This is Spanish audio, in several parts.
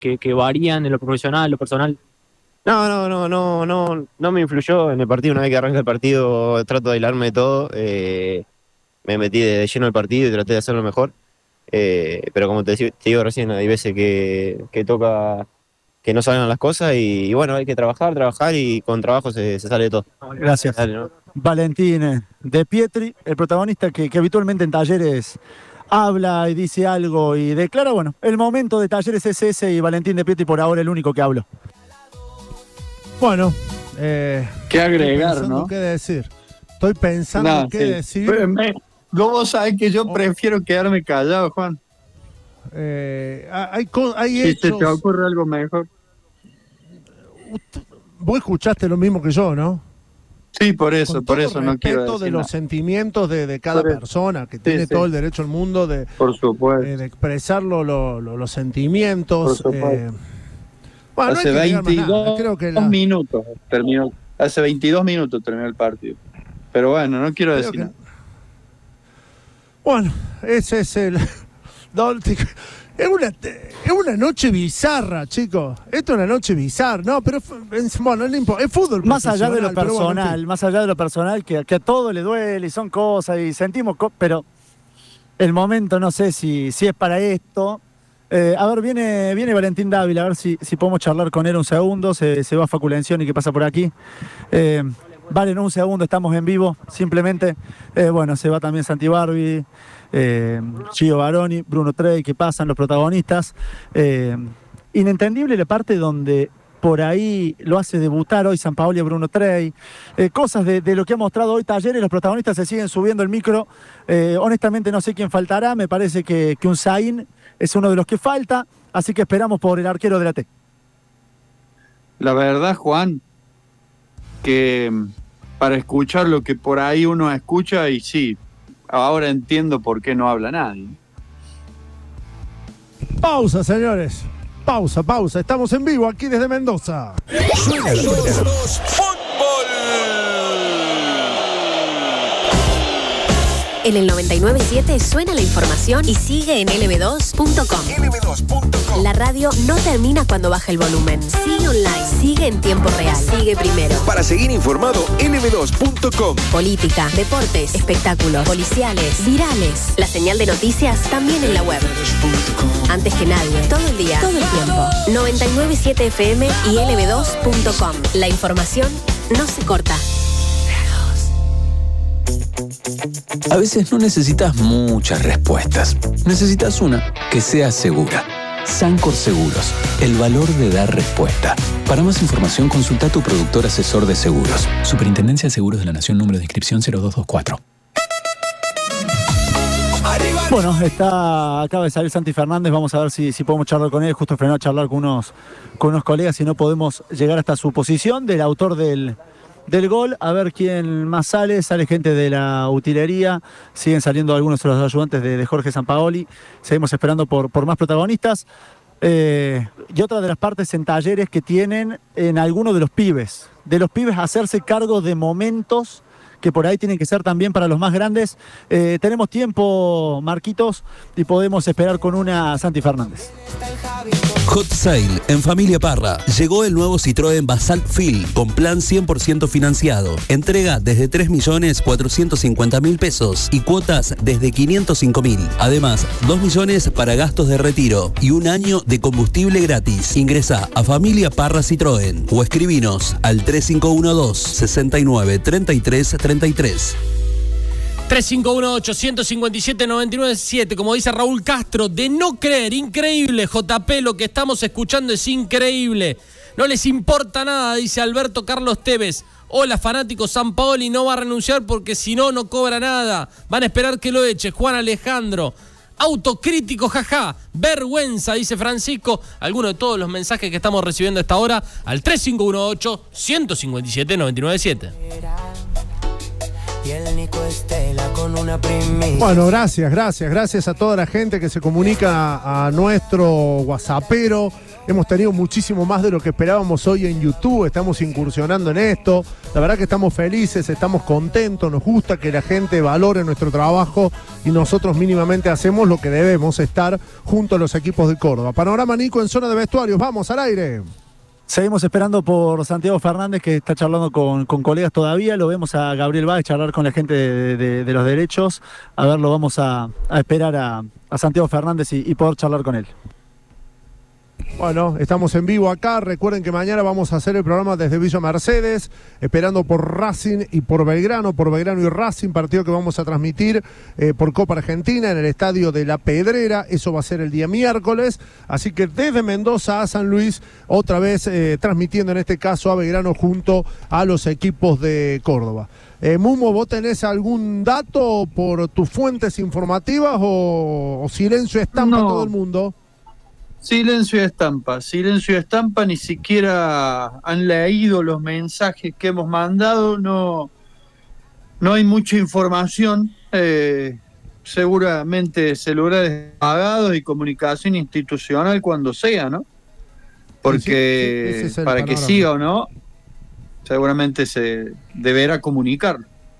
que varían en lo profesional, en lo personal? No me influyó en el partido. Una vez que arranca el partido trato de aislarme de todo. Me metí de lleno al partido y traté de hacerlo mejor. Pero como te digo recién, hay veces que toca que no salgan las cosas y bueno, hay que trabajar y con trabajo se sale de todo. Gracias. Dale, ¿no? Valentín De Pietri, el protagonista que habitualmente en Talleres habla y dice algo y declara, bueno, el momento de Talleres es ese y Valentín De Pietri por ahora el único que habló. Bueno, qué agregar, estoy pensando ¿no? qué decir. Estoy pensando qué decir. Vos sabés que yo prefiero quedarme callado, Juan. Hay Si hechos. se te ocurre algo mejor. Vos escuchaste lo mismo que yo, ¿no? Sí, por eso no quiero respeto decir de los nada. sentimientos de cada persona, que tiene todo el derecho del mundo de expresar los sentimientos. Por supuesto. Bueno, Hace no hay que agregar más nada. 22 Creo que minutos terminó. Hace 22 minutos terminó el partido. Pero bueno, no quiero decir nada. Bueno, ese es el... Es una noche bizarra, chicos. Esto es una noche bizarra. No, pero bueno, no importa. Es fútbol Más allá de lo profesional, pero bueno, personal, más allá de lo personal, que a todo le duele y son cosas y sentimos pero el momento no sé si es para esto. A ver, viene Valentín Dávila, a ver si podemos charlar con él un segundo. Se va Faculención y qué pasa por aquí. Vale, no un segundo, estamos en vivo. Simplemente, bueno, se va también Santi Barbi, Gio Baroni, Bruno Trey, que pasan los protagonistas. Inentendible la parte donde por ahí lo hace debutar hoy Sampaoli a Bruno Trey. Cosas de lo que ha mostrado hoy Talleres, los protagonistas se siguen subiendo el micro. Honestamente no sé quién faltará, me parece que un Zain es uno de los que falta, así que esperamos por el arquero de la T. La verdad, Juan, que para escuchar lo que por ahí uno escucha, y sí, ahora entiendo por qué no habla nadie. Pausa, señores. Pausa. Estamos en vivo aquí desde Mendoza. Suena fútbol. En el 99.7 suena la información y sigue en lb2.com. La radio no termina cuando baja el volumen. Sigue online, sigue en tiempo real, sigue primero. Para seguir informado, lb2.com. Política, deportes, espectáculos, policiales, virales. La señal de noticias también en la web. Antes que nadie, todo el día, todo el tiempo. 99.7 FM y lb2.com. La información no se corta. A veces no necesitas muchas respuestas. Necesitas una que sea segura. Sancor Seguros, el valor de dar respuesta. Para más información, consulta a tu productor asesor de seguros. Superintendencia de Seguros de la Nación, número de inscripción 0224. Bueno, acaba de salir Santi Fernández, vamos a ver si podemos charlar con él. Justo frenó a charlar con unos colegas y no podemos llegar hasta su posición del autor del gol, a ver quién más sale gente de la utilería, siguen saliendo algunos de los ayudantes de Jorge Sampaoli, seguimos esperando por más protagonistas, y otra de las partes en Talleres que tienen en algunos de los pibes hacerse cargo de momentos que por ahí tienen que ser también para los más grandes. Tenemos tiempo, Marquitos, y podemos esperar con una Santi Fernández. Hot Sale en Familia Parra. Llegó el nuevo Citroën Basalt Fil con plan 100% financiado. Entrega desde 3.450.000 pesos y cuotas desde 505.000. Además, 2 millones para gastos de retiro y 1 año de combustible gratis. Ingresa a Familia Parra Citroën o escribinos al 3512 69 33 33. 351-857-997, como dice Raúl Castro, de no creer, increíble, JP, lo que estamos escuchando es increíble. No les importa nada, dice Alberto Carlos Tevez. Hola, fanáticos, Sampaoli no va a renunciar porque si no, no cobra nada. Van a esperar que lo eche. Juan Alejandro. Autocrítico, jaja. Vergüenza, dice Francisco. Algunos de todos los mensajes que estamos recibiendo a esta hora al 3518-157-997. Bueno, gracias a toda la gente que se comunica a nuestro WhatsAppero hemos tenido muchísimo más de lo que esperábamos hoy en YouTube, estamos incursionando en esto, la verdad que estamos felices, estamos contentos, nos gusta que la gente valore nuestro trabajo y nosotros mínimamente hacemos lo que debemos, estar junto a los equipos de Córdoba. Panorama Nico en zona de vestuarios, vamos al aire. Seguimos esperando por Santiago Fernández, que está charlando con colegas todavía. Lo vemos a Gabriel Báez charlar con la gente de los derechos. A ver, lo vamos a esperar a Santiago Fernández y poder charlar con él. Bueno, estamos en vivo acá. Recuerden que mañana vamos a hacer el programa desde Villa Mercedes, esperando por Racing y por Belgrano y Racing, partido que vamos a transmitir por Copa Argentina en el estadio de La Pedrera. Eso va a ser el día miércoles. Así que desde Mendoza a San Luis, otra vez transmitiendo en este caso a Belgrano junto a los equipos de Córdoba. Mumo, ¿vos tenés algún dato por tus fuentes informativas o silencio estampa a todo el mundo? Silencio y estampa, ni siquiera han leído los mensajes que hemos mandado, no hay mucha información, seguramente celulares apagados y comunicación institucional cuando sea, ¿no? Porque ese para que siga o no, seguramente se deberá comunicar.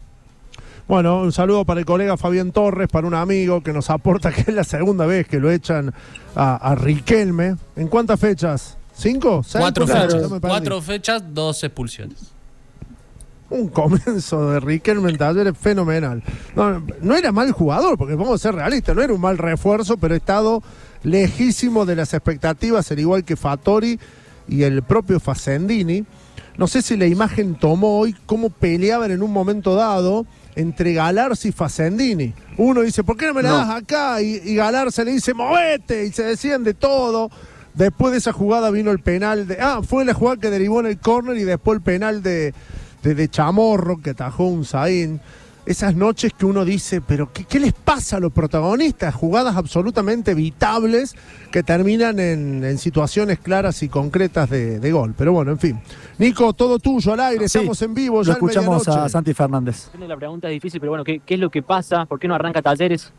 Bueno, un saludo para el colega Fabián Torres, para un amigo que nos aporta que es la segunda vez que lo echan a Riquelme. ¿En cuántas fechas? ¿5? ¿6? 4 fechas. Ya me perdí. 4 fechas, 2 expulsiones. Un comienzo de Riquelme en Talleres fenomenal. No era mal jugador, porque vamos a ser realistas, no era un mal refuerzo, pero ha estado lejísimo de las expectativas, al igual que Fattori y el propio Facendini. No sé si la imagen tomó hoy cómo peleaban en un momento dado entre Galarza y Facendini. Uno dice, ¿por qué no me la das acá? Y Galarza le dice, movete, y se decían de todo. Después de esa jugada vino el penal fue la jugada que derivó en el córner y después el penal de Chamorro que atajó un Zain. Esas noches que uno dice, pero ¿qué les pasa a los protagonistas? Jugadas absolutamente evitables que terminan en situaciones claras y concretas de gol. Pero bueno, en fin. Nico, todo tuyo al aire, Sí, estamos en vivo. Lo Ya escuchamos en a Santi Fernández. La pregunta es difícil, pero bueno, ¿qué es lo que pasa? ¿Por qué no arranca Talleres?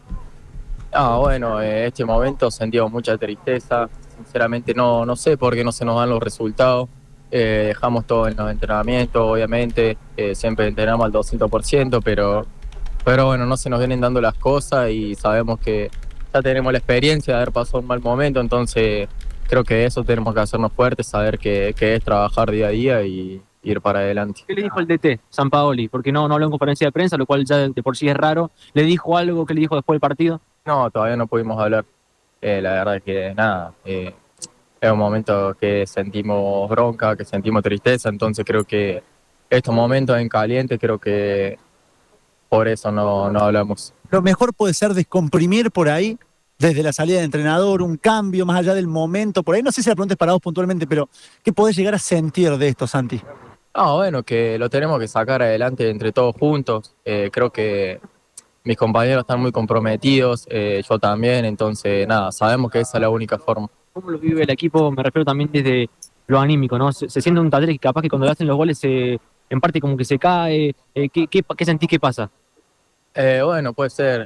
Bueno, en este momento sentimos mucha tristeza. Sinceramente no sé por qué no se nos dan los resultados. Dejamos todo en los entrenamientos, obviamente. Siempre entrenamos al 200%, pero bueno, no se nos vienen dando las cosas y sabemos que ya tenemos la experiencia de haber pasado un mal momento, entonces creo que eso tenemos que hacernos fuertes, saber que es trabajar día a día y ir para adelante. ¿Qué le dijo el DT, Sampaoli? Porque no habló en conferencia de prensa, lo cual ya de por sí es raro. ¿Le dijo algo? ¿Qué le dijo después del partido? No, todavía no pudimos hablar. La verdad es que nada, es un momento que sentimos bronca, que sentimos tristeza, entonces creo que estos momentos en caliente, creo que por eso no hablamos. Lo mejor puede ser descomprimir por ahí, desde la salida de entrenador, un cambio más allá del momento, por ahí. No sé si la pregunta es para vos puntualmente, pero ¿qué podés llegar a sentir de esto, Santi? Bueno, que lo tenemos que sacar adelante entre todos juntos. Creo que mis compañeros están muy comprometidos, yo también, entonces nada, sabemos que esa es la única forma. ¿Cómo lo vive el equipo? Me refiero también desde lo anímico, ¿no? Se siente un Talleres que capaz que cuando le hacen los goles en parte como que se cae. ¿Qué sentís que pasa? Bueno, puede ser.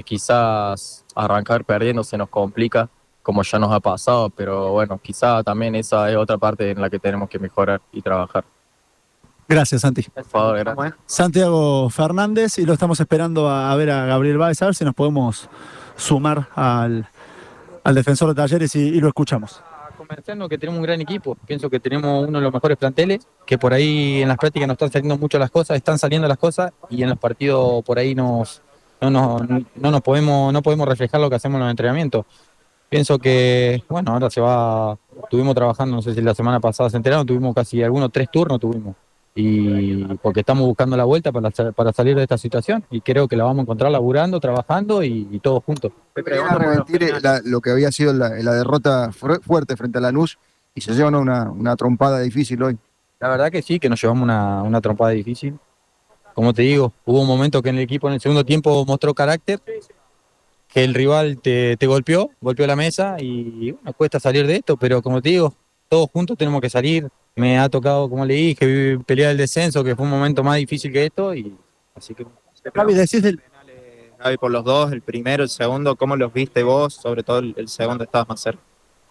Quizás arrancar perdiendo se nos complica, como ya nos ha pasado, pero bueno, quizás también esa es otra parte en la que tenemos que mejorar y trabajar. Gracias, Santi. Por favor, gracias. Santiago Fernández, y lo estamos esperando a ver a Gabriel Báez, a ver si nos podemos sumar al defensor de Talleres y lo escuchamos. Conversando que tenemos un gran equipo, pienso que tenemos uno de los mejores planteles, que por ahí en las prácticas no están saliendo mucho las cosas, están saliendo las cosas y en los partidos por ahí no podemos reflejar lo que hacemos en los entrenamientos. Pienso que, bueno, ahora estuvimos trabajando, no sé si la semana pasada se enteraron, tuvimos casi 3 turnos tuvimos. Y porque estamos buscando la vuelta para salir de esta situación y creo que la vamos a encontrar laburando, trabajando y todos juntos. Van a revertir lo que había sido la derrota fuerte frente a Lanús y se llevan una trompada difícil hoy. La verdad que sí, que nos llevamos una trompada difícil. Como te digo, hubo un momento que en el equipo en el segundo tiempo mostró carácter, que el rival te golpeó la mesa y bueno, cuesta salir de esto, pero como te digo, todos juntos tenemos que salir. Me ha tocado, como le dije, pelear el descenso, que fue un momento más difícil que esto, y así que... Javi, decís del... Javi, por los dos, el primero, el segundo, ¿cómo los viste vos? Sobre todo el segundo, estabas más cerca.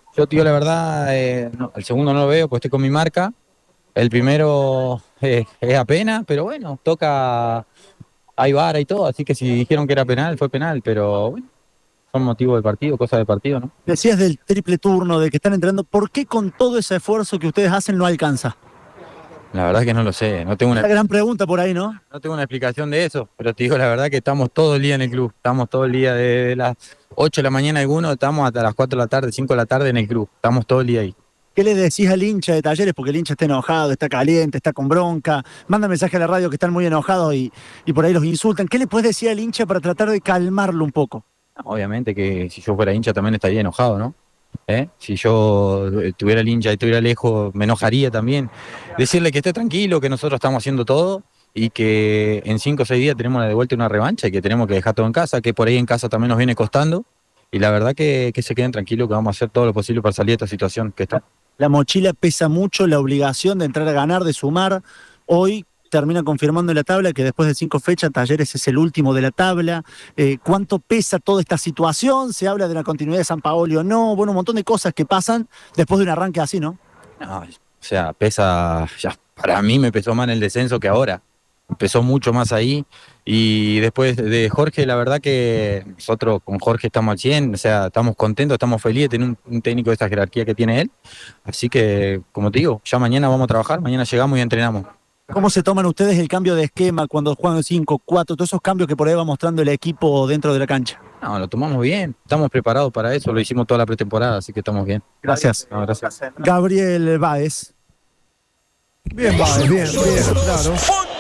Yo te digo la verdad, el segundo no lo veo, pues estoy con mi marca. El primero es apenas, pero bueno, toca, hay vara y todo, así que si dijeron que era penal, fue penal, pero bueno, son motivos de partido, cosas de partido, ¿no? Decías del triple turno, de que están entrenando. ¿Por qué con todo ese esfuerzo que ustedes hacen no alcanza? La verdad que no lo sé, no tengo Una gran pregunta por ahí, ¿no? No tengo una explicación de eso, pero te digo la verdad que estamos todo el día en el club. Estamos todo el día desde las 8 de la mañana algunos, estamos hasta las 4 de la tarde, 5 de la tarde en el club. Estamos todo el día ahí. ¿Qué le decís al hincha de Talleres? Porque el hincha está enojado, está caliente, está con bronca. Manda mensaje a la radio que están muy enojados y por ahí los insultan. ¿Qué le puedes decir al hincha para tratar de calmarlo un poco? Obviamente que si yo fuera hincha también estaría enojado, ¿no? Si yo tuviera el hincha y estuviera lejos, me enojaría también. Decirle que esté tranquilo, que nosotros estamos haciendo todo y que en 5 o 6 días tenemos de vuelta una revancha y que tenemos que dejar todo en casa, que por ahí en casa también nos viene costando. Y la verdad que se queden tranquilos, que vamos a hacer todo lo posible para salir de esta situación que está. La mochila pesa mucho, la obligación de entrar a ganar, de sumar. Hoy termina confirmando en la tabla que después de 5 fechas Talleres es el último de la tabla. ¿Cuánto pesa toda esta situación? Se habla de la continuidad de Sampaoli o no. Bueno, un montón de cosas que pasan después de un arranque así, ¿no? No, o sea, pesa, ya para mí me pesó más en el descenso que ahora. Pesó mucho más ahí. Y después de Jorge, la verdad que nosotros con Jorge estamos al 100, o sea, estamos contentos, estamos felices de tener un técnico de esta jerarquía que tiene él. Así que, como te digo, ya mañana vamos a trabajar, mañana llegamos y entrenamos. ¿Cómo se toman ustedes el cambio de esquema cuando juegan 5, 4, todos esos cambios que por ahí va mostrando el equipo dentro de la cancha? No, lo tomamos bien, estamos preparados para eso, lo hicimos toda la pretemporada, así que estamos bien. Gracias. No, gracias. Gabriel Báez. Bien, Báez, bien, claro.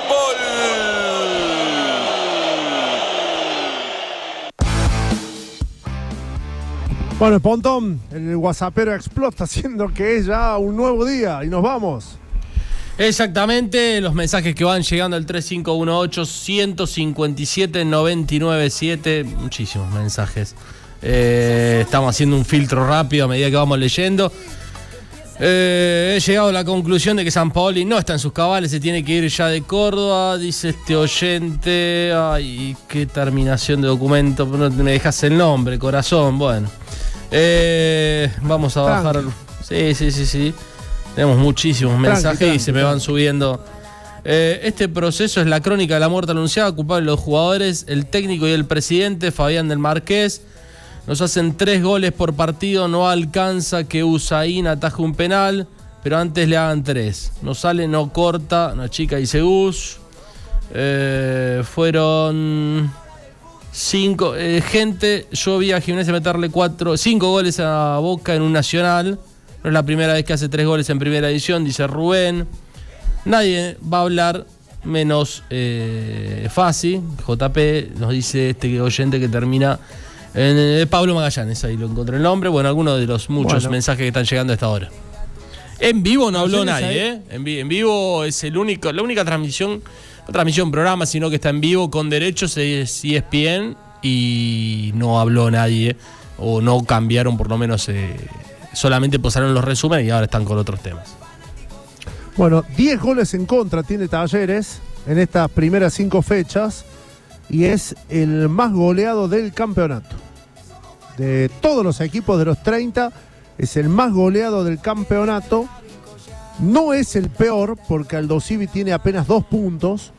Bueno, el Pontón, el whatsappero explota, haciendo que es ya un nuevo día y nos vamos. Exactamente, los mensajes que van llegando al 3518-157-997, muchísimos mensajes. Estamos haciendo un filtro rápido a medida que vamos leyendo. He llegado a la conclusión de que Sampaoli no está en sus cabales, se tiene que ir ya de Córdoba, dice este oyente. Ay, qué terminación de documento, no me dejas el nombre, corazón, bueno. Vamos a bajar. Sí. Tenemos muchísimos mensajes y se me van subiendo. Este proceso es la crónica de la muerte anunciada, culpable los jugadores, el técnico y el presidente, Fabián del Marqués. Nos hacen 3 goles por partido, no alcanza que Usain ataje un penal, pero antes le hagan 3. No sale, no corta, no chica y Segus. Fueron 5. Gente, yo vi a Gimnasia meterle 5 goles a Boca en un Nacional. No es la primera vez que hace 3 goles en primera edición, dice Rubén. Nadie va a hablar menos Fasi. JP nos dice este oyente que termina en Pablo Magallanes. Ahí lo encontré el nombre. Bueno, algunos de los muchos mensajes que están llegando a esta hora. En vivo no habló nadie, ¿eh? En vivo es la única transmisión, no transmisión programa, sino que está en vivo con derechos, es ESPN, y no habló nadie, o no cambiaron por lo menos. Solamente pasaron los resúmenes y ahora están con otros temas. Bueno, 10 goles en contra tiene Talleres en estas primeras 5 fechas y es el más goleado del campeonato. De todos los equipos de los 30, es el más goleado del campeonato. No es el peor porque Aldosivi tiene apenas 2 puntos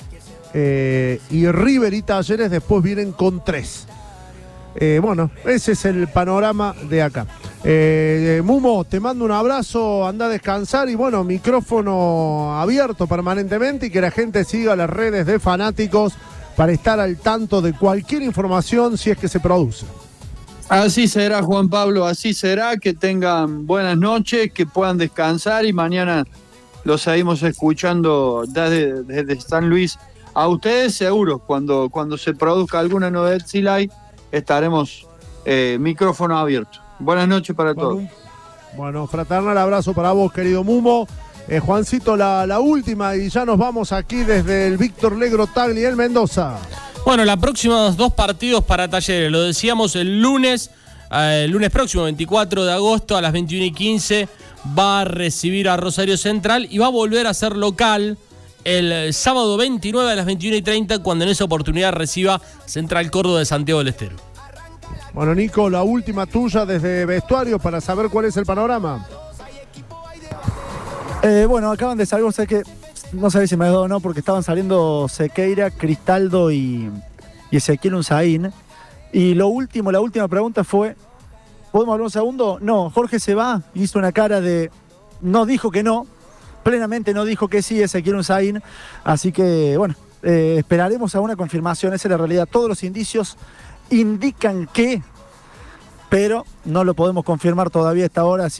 y River y Talleres después vienen con 3. Bueno, ese es el panorama de acá. Mumo, te mando un abrazo, anda a descansar y bueno, micrófono abierto permanentemente y que la gente siga las redes de Fanáticos para estar al tanto de cualquier información si es que se produce. Así será, Juan Pablo, así será, que tengan buenas noches, que puedan descansar y mañana los seguimos escuchando desde San Luis. A ustedes seguro, cuando se produzca alguna novedad, si la hay, estaremos micrófono abierto. Buenas noches para todos. Bueno, fraternal abrazo para vos, querido Mumo. Juancito, la última y ya nos vamos aquí desde el Víctor Legro Tagli en Mendoza. Bueno, los próximos 2 partidos para Talleres, lo decíamos el lunes próximo, 24 de agosto a las 21:15, va a recibir a Rosario Central y va a volver a ser local el sábado 29 a las 21:30, cuando en esa oportunidad reciba Central Córdoba de Santiago del Estero. Bueno, Nico, la última tuya desde vestuario para saber cuál es el panorama. Bueno, acaban de salir, sé que no sabés si me has dado o no, porque estaban saliendo Sequeira, Cristaldo y Ezequiel Unzaín. Y la última pregunta fue, ¿podemos hablar un segundo? No, Jorge se va, hizo una cara de, no dijo que no, plenamente no dijo que sí Ezequiel Unzaín. Así que, bueno, esperaremos a una confirmación, esa es la realidad. Todos los indicios indican que, pero no lo podemos confirmar todavía a esta hora.